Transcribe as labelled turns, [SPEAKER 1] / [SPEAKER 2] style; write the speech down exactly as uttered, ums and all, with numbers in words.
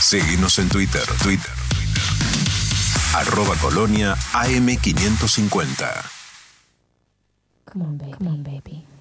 [SPEAKER 1] Seguinos en Twitter, Twitter, Twitter. Arroba Colonia A M quinientos cincuenta.
[SPEAKER 2] Come on, baby. Come on, baby.